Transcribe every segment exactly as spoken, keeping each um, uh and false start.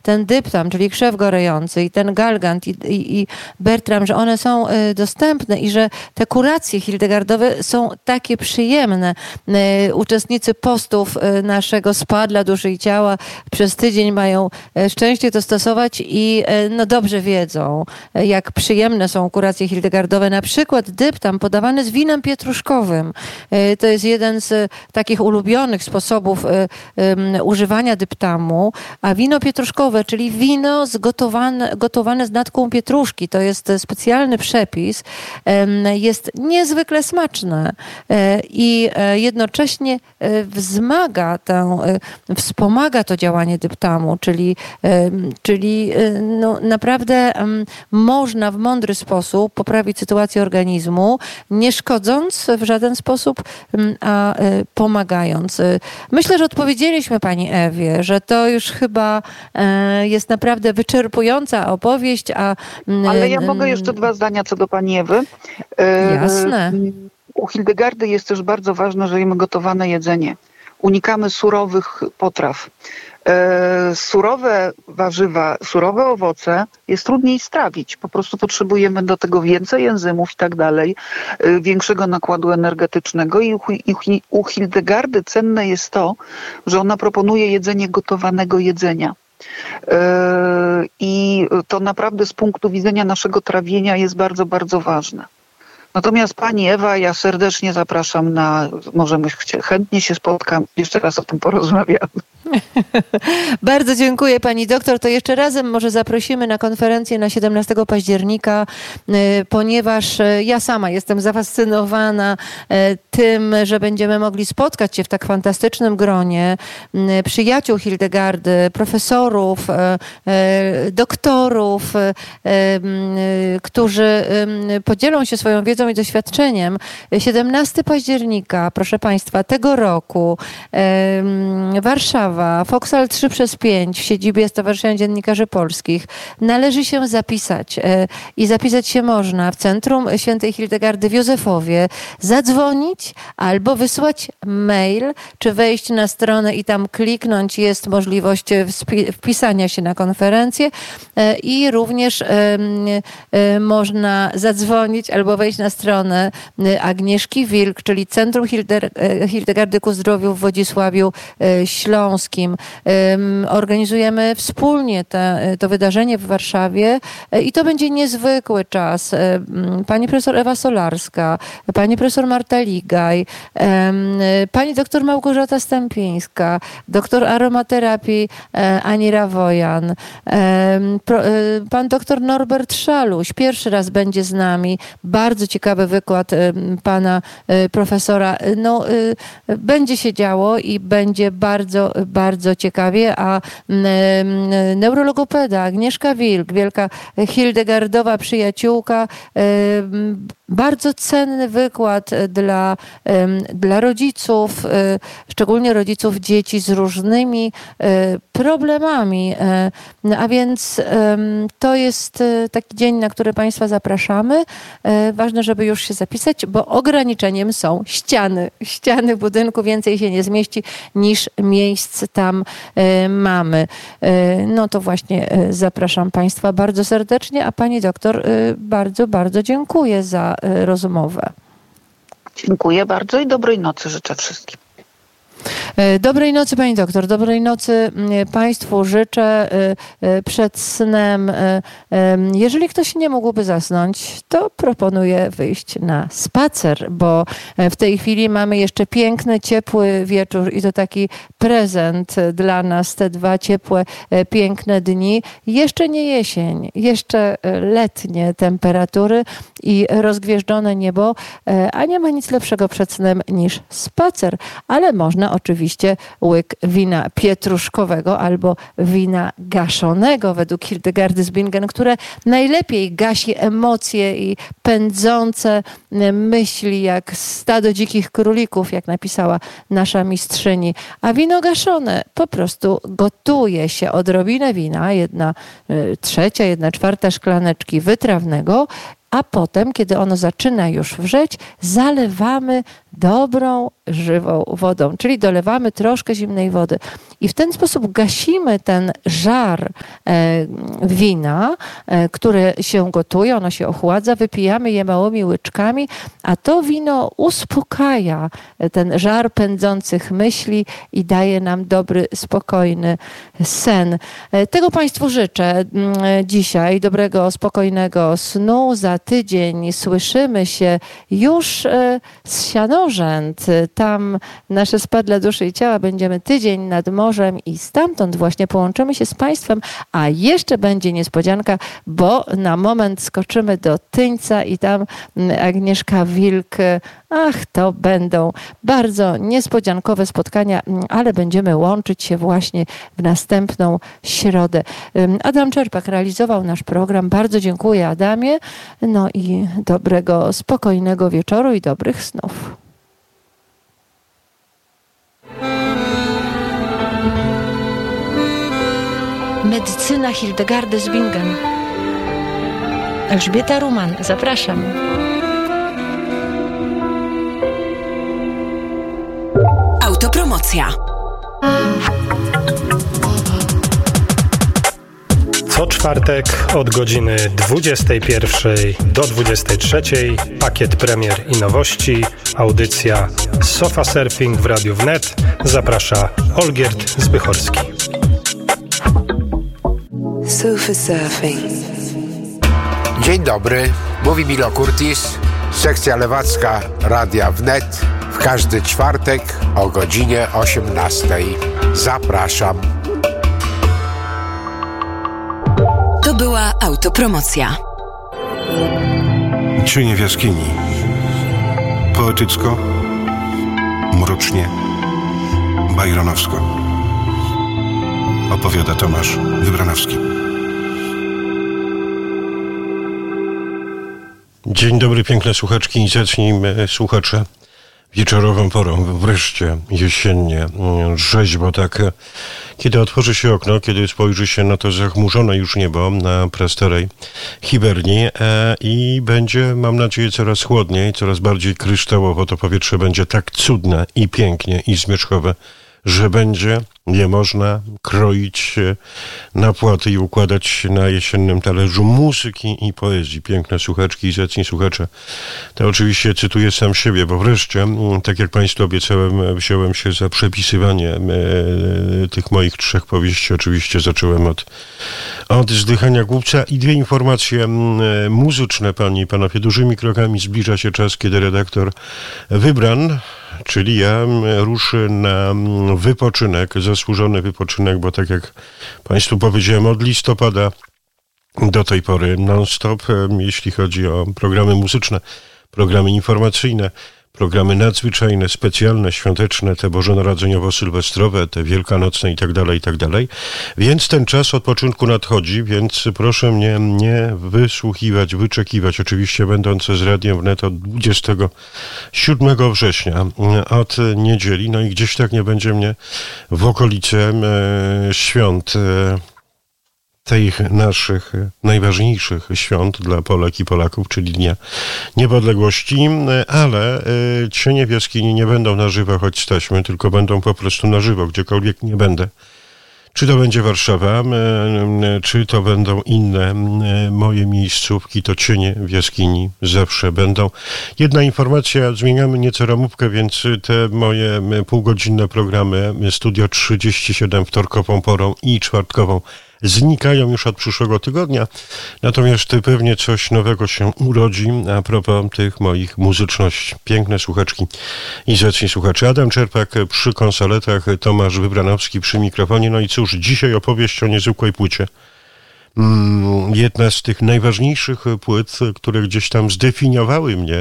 ten dyptam, czyli krzew gorejący i ten galgant i, i, i Bertram, że one są dostępne i że te kuracje hildegardowe są takie przyjemne. Uczestnicy postów naszego spa dla duszy i ciała przez tydzień mają szczęście to stosować i no dobrze wiedzą, jak przyjemne są kuracje hildegardowe. Na przykład dyptam podawany z winem pietruszkowym. To jest jeden z takich ulubionych sposobów używania dyptamu, a wino pietruszkowe, czyli wino zgotowane, gotowane z natką pietruszki, to jest specjalny przepis, jest niezwykle smaczne i jednocześnie wzmaga tę, wspomaga to działanie dyptamu, czyli, czyli no naprawdę można w mądry sposób poprawić sytuację organizmu, nie szkodząc w żaden sposób, a pomagając. Myślę, że odpowiedzieliśmy pani Ewie, że to już chyba jest naprawdę wyczerpująca opowieść, a... Ale ja mogę jeszcze dwa zdania co do pani Ewy. Jasne. U Hildegardy jest też bardzo ważne, że jemy gotowane jedzenie. Unikamy surowych potraw. Surowe warzywa, surowe owoce jest trudniej strawić. Po prostu potrzebujemy do tego więcej enzymów i tak dalej, większego nakładu energetycznego. I u Hildegardy cenne jest to, że ona proponuje jedzenie gotowanego jedzenia. I to naprawdę z punktu widzenia naszego trawienia jest bardzo, bardzo ważne. Natomiast pani Ewa, ja serdecznie zapraszam na, możemy chętnie się spotkam, jeszcze raz o tym porozmawiamy. Bardzo dziękuję pani doktor. To jeszcze razem może zaprosimy na konferencję na siedemnastego października, ponieważ ja sama jestem zafascynowana tym, że będziemy mogli spotkać się w tak fantastycznym gronie przyjaciół Hildegardy, profesorów, doktorów, którzy podzielą się swoją wiedzą i doświadczeniem. siedemnastego października, proszę państwa, tego roku Warszawa, Foksal trzy przez pięć w siedzibie Stowarzyszenia Dziennikarzy Polskich. Należy się zapisać i zapisać się można w Centrum Świętej Hildegardy w Józefowie, zadzwonić albo wysłać mail, czy wejść na stronę i tam kliknąć. Jest możliwość wpisania się na konferencję i również można zadzwonić albo wejść na stronę Agnieszki Wilk, czyli Centrum Hildegardy ku Zdrowiu w Wodzisławiu Śląskim. Organizujemy wspólnie te, to wydarzenie w Warszawie i to będzie niezwykły czas. Pani profesor Ewa Solarska, pani profesor Marta Ligaj, pani doktor Małgorzata Stępińska, doktor aromaterapii Ani Rawojan, pan doktor Norbert Szaluś pierwszy raz będzie z nami. Bardzo ciekawy wykład pana profesora. No, będzie się działo i będzie bardzo, bardzo ciekawie, a neurologopeda Agnieszka Wilk, wielka hildegardowa przyjaciółka, bardzo cenny wykład dla, dla rodziców, szczególnie rodziców dzieci z różnymi problemami. A więc to jest taki dzień, na który państwa zapraszamy. Ważne, żeby już się zapisać, bo ograniczeniem są ściany. Ściany budynku, więcej się nie zmieści niż miejsc tam mamy. No to właśnie zapraszam państwa bardzo serdecznie, a pani doktor bardzo, bardzo dziękuję za rozmowę. Dziękuję bardzo i dobrej nocy życzę wszystkim. Dobrej nocy pani doktor, dobrej nocy państwu życzę przed snem. Jeżeli ktoś nie mógłby zasnąć, to proponuję wyjść na spacer, bo w tej chwili mamy jeszcze piękny, ciepły wieczór i to taki prezent dla nas, te dwa ciepłe, piękne dni. Jeszcze nie jesień, jeszcze letnie temperatury i rozgwieżdżone niebo, a nie ma nic lepszego przed snem niż spacer, ale można oczywiście łyk wina pietruszkowego albo wina gaszonego według Hildegardy z Bingen, które najlepiej gasi emocje i pędzące myśli jak stado dzikich królików, jak napisała nasza mistrzyni. A wino gaszone po prostu gotuje się odrobinę wina, jedna trzecia, jedna czwarta szklaneczki wytrawnego a potem, kiedy ono zaczyna już wrzeć, zalewamy dobrą, żywą wodą, czyli dolewamy troszkę zimnej wody. I w ten sposób gasimy ten żar e, wina, e, które się gotuje, ono się ochładza, wypijamy je małymi łyczkami, a to wino uspokaja ten żar pędzących myśli i daje nam dobry, spokojny sen. E, tego Państwu życzę e, dzisiaj, dobrego, spokojnego snu. Za tydzień słyszymy się już e, z Sianorzęd. Tam nasze spa dla duszy i ciała będziemy tydzień nad morzem i stamtąd właśnie połączymy się z Państwem, a jeszcze będzie niespodzianka, bo na moment skoczymy do Tyńca i tam Agnieszka Wilk. Ach, to będą bardzo niespodziankowe spotkania, ale będziemy łączyć się właśnie w następną środę. Adam Czerpak realizował nasz program. Bardzo dziękuję, Adamie. No i dobrego, spokojnego wieczoru i dobrych snów. Medycyna Hildegardy z Bingen. Elżbieta Ruman, zapraszam. Autopromocja. Co czwartek od godziny dwudziestej pierwszej do dwudziestej trzeciej pakiet premier i nowości, audycja Sofa Surfing w Radiu Wnet. Zaprasza Olgierd Zbychorski. Sofa Surfing. Dzień dobry, mówi Milo Curtis, sekcja lewacka Radia Wnet. W każdy czwartek o godzinie osiemnastej. Zapraszam. To była autopromocja. Cienie w jaskini. Poetycko, mrocznie, bajronowsko. Opowiada Tomasz Wybranowski. Dzień dobry, piękne słuchaczki i zacznijmy, słuchacze, wieczorową porą, wreszcie jesiennie, rzeźbo tak, kiedy otworzy się okno, kiedy spojrzy się na to zachmurzone już niebo na prastarej Hibernii e, i będzie, mam nadzieję, coraz chłodniej, coraz bardziej kryształowo, to powietrze będzie tak cudne i pięknie i zmierzchowe, że będzie je można kroić na płaty i układać na jesiennym talerzu muzyki i poezji. Piękne słuchaczki i zacni słuchacze. To oczywiście cytuję sam siebie, bo wreszcie, tak jak Państwu obiecałem, wziąłem się za przepisywanie e, tych moich trzech powieści. Oczywiście zacząłem od, od Zdychania Głupca i dwie informacje e, muzyczne, panie i panowie. Dużymi krokami zbliża się czas, kiedy redaktor Wybran, czyli ja, ruszy na wypoczynek, zasłużony wypoczynek, bo tak jak Państwu powiedziałem, od listopada do tej pory non-stop, jeśli chodzi o programy muzyczne, programy informacyjne, programy nadzwyczajne, specjalne, świąteczne, te bożonarodzeniowo-sylwestrowe, te wielkanocne i tak dalej, i tak dalej. Więc ten czas odpoczynku nadchodzi, więc proszę mnie nie wysłuchiwać, wyczekiwać, oczywiście będące z Radiem Wnet od dwudziestego siódmego września, od niedzieli, no i gdzieś tak nie będzie mnie w okolicy e, świąt e, tych naszych najważniejszych świąt dla Polek i Polaków, czyli Dnia Niepodległości, ale cienie w jaskini nie będą na żywo, choć z taśmy, tylko będą po prostu na żywo, gdziekolwiek nie będę. Czy to będzie Warszawa, czy to będą inne moje miejscówki, to cienie w jaskini zawsze będą. Jedna informacja, zmieniamy nieco ramówkę, więc te moje półgodzinne programy Studio trzydzieści siedem wtorkową porą i czwartkową znikają już od przyszłego tygodnia, natomiast pewnie coś nowego się urodzi a propos tych moich muzyczności. Piękne słuchaczki i zacni słuchacze. Adam Czerpak przy konsoletach, Tomasz Wybranowski przy mikrofonie. No i cóż, dzisiaj opowieść o niezwykłej płycie. Jedna z tych najważniejszych płyt, które gdzieś tam zdefiniowały mnie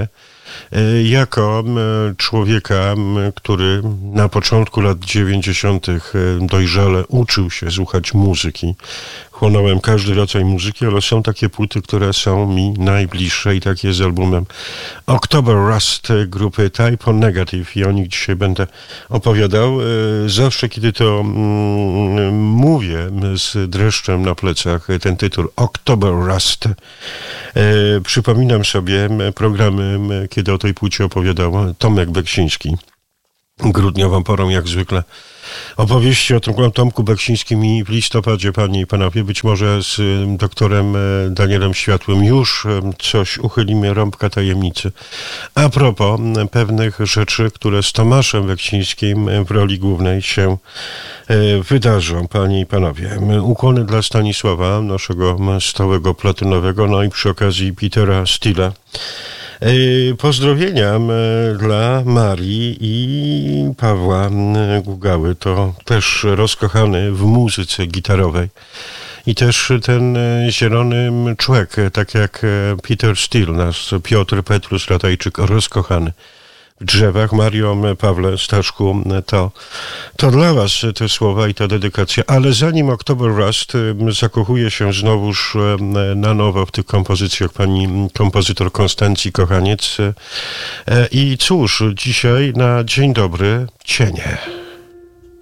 jako człowieka, który na początku lat dziewięćdziesiątych dojrzale uczył się słuchać muzyki. Chłonąłem każdy rodzaj muzyki, ale są takie płyty, które są mi najbliższe i tak jest z albumem October Rust grupy Type O Negative i o nich dzisiaj będę opowiadał. Zawsze, kiedy to mm, mówię z dreszczem na plecach, ten tytuł October Rust, e, przypominam sobie programy, kiedy o tej płycie opowiadał Tomek Beksiński. Grudniową porą, jak zwykle, opowieści o tym Tomku Beksińskim i w listopadzie, panie i panowie, być może z doktorem Danielem Światłym już coś uchylimy, rąbka tajemnicy. A propos pewnych rzeczy, które z Tomaszem Beksińskim w roli głównej się wydarzą, panie i panowie. Ukłony dla Stanisława, naszego stałego platynowego, no i przy okazji Petera Steela. Pozdrowienia dla Marii i Pawła Gugały. To też rozkochany w muzyce gitarowej. I też ten zielony człek, tak jak Peter Steele, nasz Piotr Petrus Ratajczyk, rozkochany w drzewach. Mario, Pawle, Staszku, to, to dla was te słowa i ta dedykacja. Ale zanim October Rust, zakochuje się znowuż na nowo w tych kompozycjach pani kompozytor Konstancji Kochaniec. I cóż, dzisiaj na Dzień Dobry Cienie.